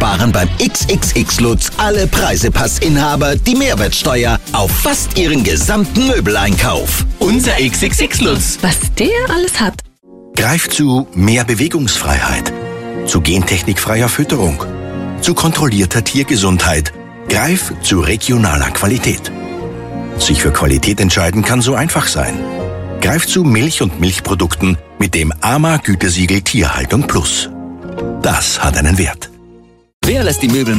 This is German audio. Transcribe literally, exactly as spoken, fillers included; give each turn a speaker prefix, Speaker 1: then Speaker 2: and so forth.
Speaker 1: sparen beim X X X Lutz alle Preisepassinhaber die Mehrwertsteuer auf fast ihren gesamten Möbeleinkauf. Unser X X X Lutz.
Speaker 2: Was der alles hat.
Speaker 3: Greif zu mehr Bewegungsfreiheit, zu gentechnikfreier Fütterung, zu kontrollierter Tiergesundheit. Greif zu regionaler Qualität. Sich für Qualität entscheiden kann so einfach sein. Greif zu Milch und Milchprodukten mit dem A M A Gütesiegel Tierhaltung Plus. Das hat einen Wert.
Speaker 4: Wer lässt die Möbel